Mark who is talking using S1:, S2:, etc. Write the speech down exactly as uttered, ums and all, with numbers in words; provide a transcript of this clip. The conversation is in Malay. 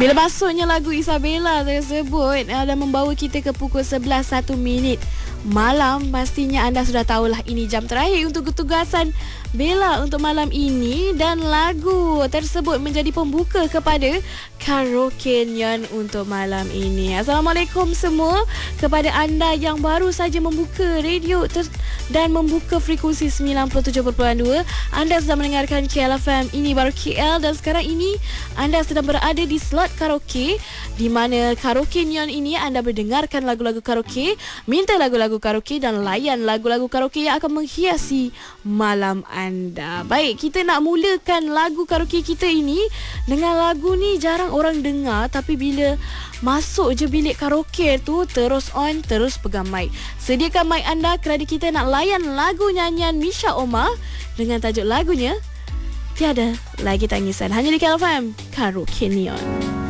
S1: Bila masuknya lagu Isabella tersebut uh, dan membawa kita ke pukul sebelas satu minit malam, pastinya anda sudah tahulah ini jam terakhir untuk ketugasan Bella untuk malam ini, dan lagu tersebut menjadi pembuka kepada Karaoke Neon untuk malam ini. Assalamualaikum semua kepada anda yang baru saja membuka radio ter- dan membuka frekuensi sembilan puluh tujuh perpuluhan dua. Anda sedang mendengarkan K L F M, ini baru K L, dan sekarang ini anda sedang berada di slot karaoke, di mana Karaoke Neon ini anda berdengarkan lagu-lagu karaoke, minta lagu-lagu karaoke dan layan lagu-lagu karaoke yang akan menghiasi malam anda. Baik, kita nak mulakan lagu karaoke kita ini dengan lagu ni jarang orang dengar, tapi bila masuk je bilik karaoke tu terus on, terus pegang mic. Sediakan mic anda kerana kita nak layan lagu nyanyian Misha Omar dengan tajuk lagunya Tiada Lagi Tangisan, hanya di K L F M Karaoke Neon.